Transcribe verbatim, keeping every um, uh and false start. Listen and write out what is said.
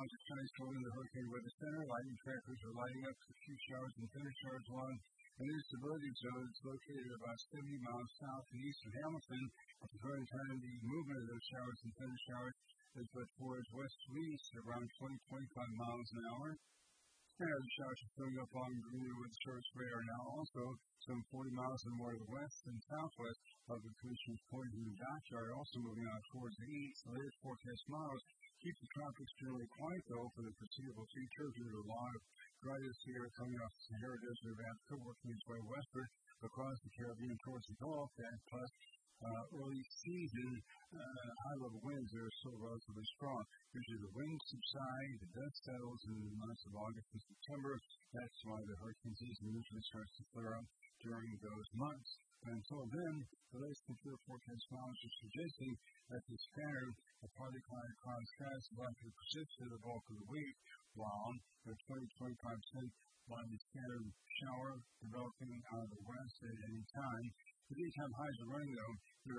miles of sunny swirling the hurricane weather center. Lightning trackers are lighting up a few showers and thinner showers along an instability zone that's located about seventy miles south and east of Hamilton. At the current time, the movement of those showers and thinner showers is but towards west to east at around twenty to twenty-five miles an hour. And the showers are filling up along Greenwood Surface Radar now also some forty miles or more to the west and southwest of the Commission's Point and Dockyard, also moving on towards the east. The latest forecast models keep the tropics generally quiet, though, for the foreseeable future due to a lot of dryness here coming off the Sahara Desert of Africa, working its way westward across the Caribbean towards the Gulf, and plus uh, early season uh, high-level winds that are still relatively strong. Usually the winds subside, the dust settles in the months of August and September. That's why the hurricane season usually starts to clear up during those months. And until then, the latest computer forecast models are suggesting that this pattern of partly cloudy cloud skies is likely to persist for the bulk of the week, while the twenty to twenty-five percent likely scattered shower developing out of the west at any time. The daytime highs are running, though,